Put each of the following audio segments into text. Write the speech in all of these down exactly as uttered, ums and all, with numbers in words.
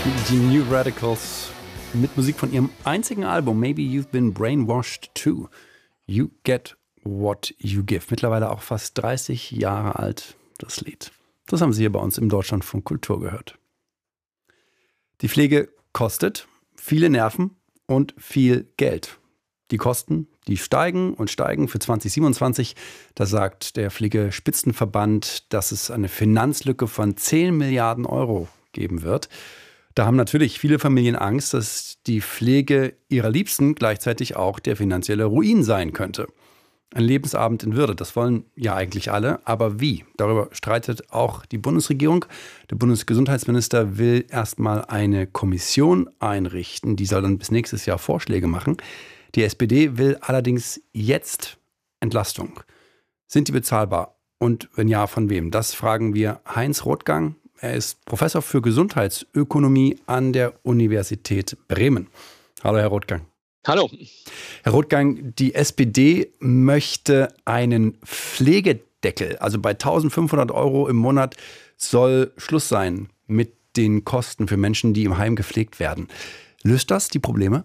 Die New Radicals mit Musik von ihrem einzigen Album Maybe You've Been Brainwashed Too. You Get What You Give. Mittlerweile auch fast dreißig Jahre alt, das Lied. Das haben Sie hier bei uns im Deutschlandfunk Kultur gehört. Die Pflege kostet viele Nerven und viel Geld. Die Kosten, die steigen und steigen für zwanzig siebenundzwanzig. Da sagt der Pflegespitzenverband, dass es eine Finanzlücke von zehn Milliarden Euro geben wird. Da haben natürlich viele Familien Angst, dass die Pflege ihrer Liebsten gleichzeitig auch der finanzielle Ruin sein könnte. Ein Lebensabend in Würde, das wollen ja eigentlich alle. Aber wie? Darüber streitet auch die Bundesregierung. Der Bundesgesundheitsminister will erstmal eine Kommission einrichten. Die soll dann bis nächstes Jahr Vorschläge machen. Die S P D will allerdings jetzt Entlastung. Sind die bezahlbar? Und wenn ja, von wem? Das fragen wir Heinz Rothgang. Er ist Professor für Gesundheitsökonomie an der Universität Bremen. Hallo, Herr Rothgang. Hallo. Herr Rothgang, die S P D möchte einen Pflegedeckel. Also bei eintausendfünfhundert Euro im Monat soll Schluss sein mit den Kosten für Menschen, die im Heim gepflegt werden. Löst das die Probleme?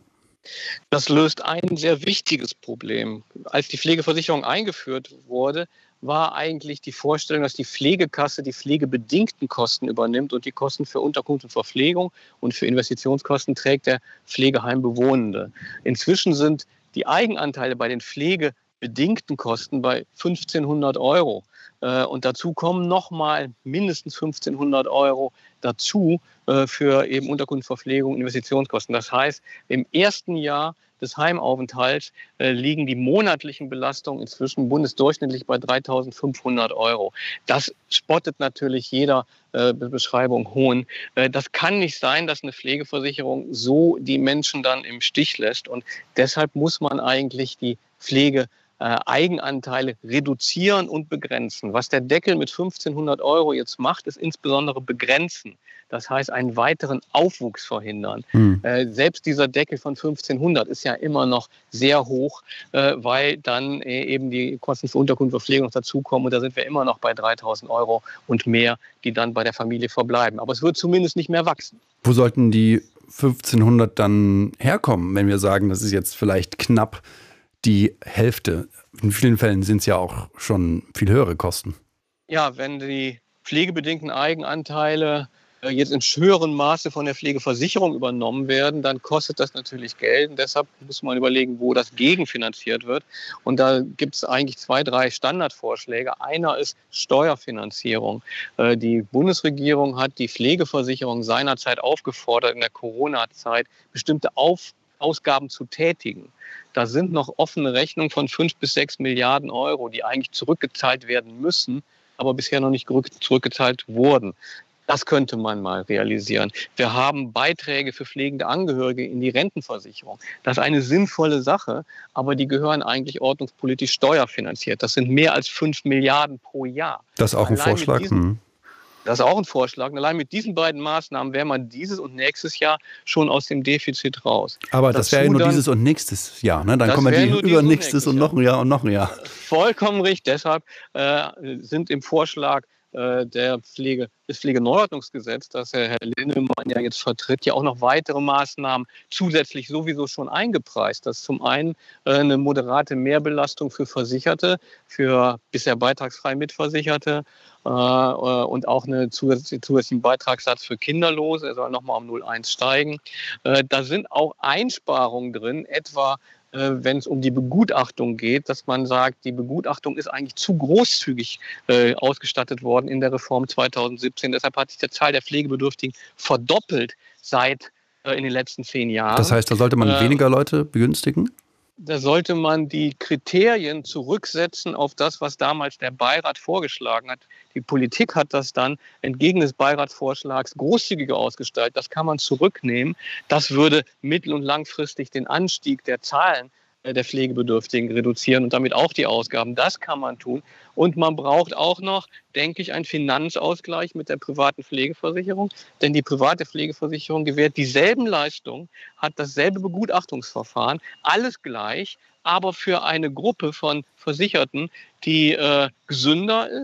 Das löst ein sehr wichtiges Problem. Als die Pflegeversicherung eingeführt wurde, war eigentlich die Vorstellung, dass die Pflegekasse die pflegebedingten Kosten übernimmt und die Kosten für Unterkunft und Verpflegung und für Investitionskosten trägt der Pflegeheimbewohnende. Inzwischen sind die Eigenanteile bei den pflegebedingten Kosten bei fünfzehnhundert Euro. Und dazu kommen nochmal mindestens fünfzehnhundert Euro dazu für eben Unterkunft, Verpflegung, Investitionskosten. Das heißt, im ersten Jahr des Heimaufenthalts äh, liegen die monatlichen Belastungen inzwischen bundesdurchschnittlich bei dreitausendfünfhundert Euro. Das spottet natürlich jeder äh, Beschreibung Hohn. Äh, das kann nicht sein, dass eine Pflegeversicherung so die Menschen dann im Stich lässt. Und deshalb muss man eigentlich die Pflege Äh, Eigenanteile reduzieren und begrenzen. Was der Deckel mit fünfzehnhundert Euro jetzt macht, ist insbesondere begrenzen. Das heißt, einen weiteren Aufwuchs verhindern. Hm. Äh, selbst dieser Deckel von fünfzehnhundert ist ja immer noch sehr hoch, äh, weil dann äh, eben die Kosten für Unterkunft und Verpflegung noch dazukommen. Und da sind wir immer noch bei dreitausend Euro und mehr, die dann bei der Familie verbleiben. Aber es wird zumindest nicht mehr wachsen. Wo sollten die fünfzehnhundert dann herkommen, wenn wir sagen, das ist jetzt vielleicht knapp die Hälfte? In vielen Fällen sind es ja auch schon viel höhere Kosten. Ja, wenn die pflegebedingten Eigenanteile jetzt in höherem Maße von der Pflegeversicherung übernommen werden, dann kostet das natürlich Geld. Und deshalb muss man überlegen, wo das gegenfinanziert wird. Und da gibt es eigentlich zwei, drei Standardvorschläge. Einer ist Steuerfinanzierung. Die Bundesregierung hat die Pflegeversicherung seinerzeit aufgefordert, in der Corona-Zeit bestimmte Auf Ausgaben zu tätigen. Da sind noch offene Rechnungen von fünf bis sechs Milliarden Euro, die eigentlich zurückgezahlt werden müssen, aber bisher noch nicht zurückgezahlt wurden. Das könnte man mal realisieren. Wir haben Beiträge für pflegende Angehörige in die Rentenversicherung. Das ist eine sinnvolle Sache, aber die gehören eigentlich ordnungspolitisch steuerfinanziert. Das sind mehr als fünf Milliarden pro Jahr. Das ist auch ein Allein Vorschlag. Diesen, das ist auch ein Vorschlag. Allein mit diesen beiden Maßnahmen wäre man dieses und nächstes Jahr schon aus dem Defizit raus. Aber das wäre ja nur dann, dieses und nächstes Jahr. Ne? Dann kommen wir die übernächstes und, und noch ein Jahr und noch ein Jahr. Vollkommen richtig. Deshalb äh, sind im Vorschlag der Pflege, des Pflegeneuordnungsgesetzes, das Herr Linnemann ja jetzt vertritt, ja auch noch weitere Maßnahmen zusätzlich sowieso schon eingepreist. Das ist zum einen eine moderate Mehrbelastung für Versicherte, für bisher beitragsfrei Mitversicherte äh, und auch einen zusätzlichen Beitragssatz für Kinderlose. Er soll nochmal um null Komma eins steigen. Äh, da sind auch Einsparungen drin, etwa wenn es um die Begutachtung geht, dass man sagt, die Begutachtung ist eigentlich zu großzügig äh, ausgestattet worden in der Reform zweitausendsiebzehn. Deshalb hat sich die Zahl der Pflegebedürftigen verdoppelt seit äh, in den letzten zehn Jahren. Das heißt, da sollte man äh, weniger Leute begünstigen? Da sollte man die Kriterien zurücksetzen auf das, was damals der Beirat vorgeschlagen hat. Die Politik hat das dann entgegen des Beiratsvorschlags großzügiger ausgestaltet. Das kann man zurücknehmen. Das würde mittel- und langfristig den Anstieg der Zahlen der Pflegebedürftigen reduzieren und damit auch die Ausgaben. Das kann man tun. Und man braucht auch noch, denke ich, einen Finanzausgleich mit der privaten Pflegeversicherung. Denn die private Pflegeversicherung gewährt dieselben Leistungen, hat dasselbe Begutachtungsverfahren, alles gleich, aber für eine Gruppe von Versicherten, die äh, gesünder ist,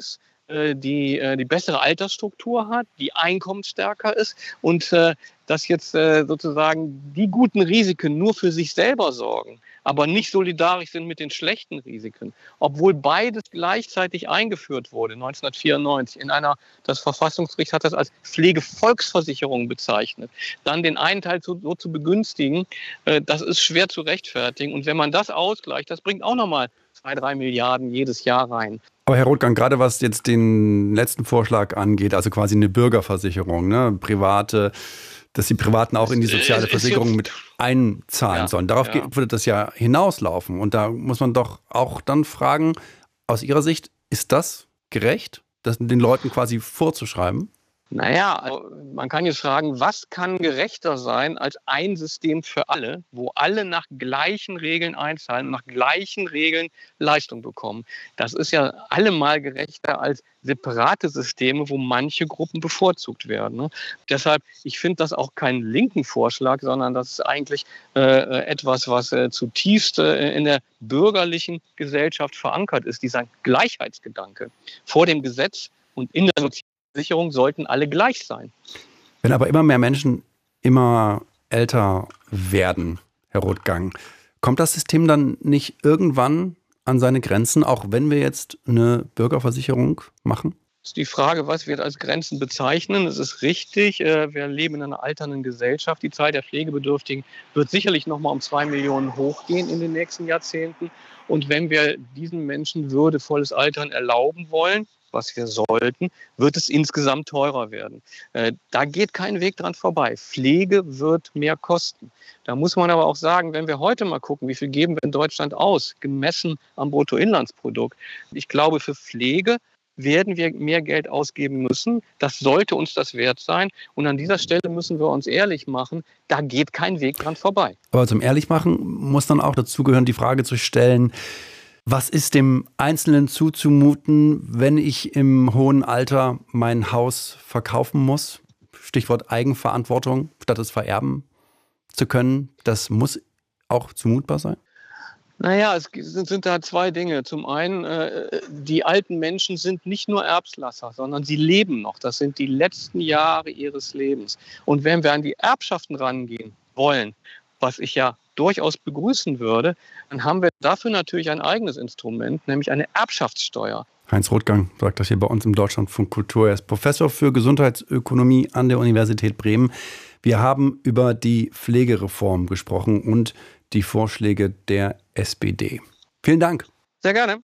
äh, die äh, die bessere Altersstruktur hat, die einkommensstärker ist und äh, dass jetzt äh, sozusagen die guten Risiken nur für sich selber sorgen, aber nicht solidarisch sind mit den schlechten Risiken, obwohl beides gleichzeitig eingeführt wurde, neunzehnhundertvierundneunzig. In einer, das Verfassungsgericht hat das als Pflegevolksversicherung bezeichnet. Dann den einen Teil so, so zu begünstigen, äh, das ist schwer zu rechtfertigen. Und wenn man das ausgleicht, das bringt auch nochmal zwei, drei Milliarden jedes Jahr rein. Aber Herr Rothgang, gerade was jetzt den letzten Vorschlag angeht, also quasi eine Bürgerversicherung, ne, private, dass die Privaten auch in die soziale Versicherung mit einzahlen ja, sollen. Darauf ja. würde das ja hinauslaufen. Und da muss man doch auch dann fragen, aus Ihrer Sicht, ist das gerecht, das den Leuten quasi vorzuschreiben? Naja, also man kann jetzt fragen, was kann gerechter sein als ein System für alle, wo alle nach gleichen Regeln einzahlen, nach gleichen Regeln Leistung bekommen. Das ist ja allemal gerechter als separate Systeme, wo manche Gruppen bevorzugt werden. Ne? Deshalb, ich finde das auch keinen linken Vorschlag, sondern das ist eigentlich äh, etwas, was äh, zutiefst äh, in der bürgerlichen Gesellschaft verankert ist, dieser Gleichheitsgedanke vor dem Gesetz und in der sozialen Sicherung sollten alle gleich sein. Wenn aber immer mehr Menschen immer älter werden, Herr Rothgang, kommt das System dann nicht irgendwann an seine Grenzen, auch wenn wir jetzt eine Bürgerversicherung machen? Das ist die Frage, was wir als Grenzen bezeichnen. Es ist richtig, wir leben in einer alternden Gesellschaft. Die Zahl der Pflegebedürftigen wird sicherlich noch mal um zwei Millionen hochgehen in den nächsten Jahrzehnten. Und wenn wir diesen Menschen würdevolles Altern erlauben wollen, was wir sollten, wird es insgesamt teurer werden. Äh, da geht kein Weg dran vorbei. Pflege wird mehr kosten. Da muss man aber auch sagen, wenn wir heute mal gucken, wie viel geben wir in Deutschland aus, gemessen am Bruttoinlandsprodukt. Ich glaube, für Pflege werden wir mehr Geld ausgeben müssen. Das sollte uns das wert sein. Und an dieser Stelle müssen wir uns ehrlich machen, da geht kein Weg dran vorbei. Aber zum Ehrlichmachen muss dann auch dazugehören, die Frage zu stellen, was ist dem Einzelnen zuzumuten, wenn ich im hohen Alter mein Haus verkaufen muss? Stichwort Eigenverantwortung, statt es vererben zu können. Das muss auch zumutbar sein? Naja, es sind, sind da zwei Dinge. Zum einen, äh, die alten Menschen sind nicht nur Erblasser, sondern sie leben noch. Das sind die letzten Jahre ihres Lebens. Und wenn wir an die Erbschaften rangehen wollen, was ich ja durchaus begrüßen würde, dann haben wir dafür natürlich ein eigenes Instrument, nämlich eine Erbschaftssteuer. Heinz Rothgang sagt das hier bei uns im Deutschlandfunk Kultur. Er ist Professor für Gesundheitsökonomie an der Universität Bremen. Wir haben über die Pflegereform gesprochen und die Vorschläge der S P D. Vielen Dank. Sehr gerne.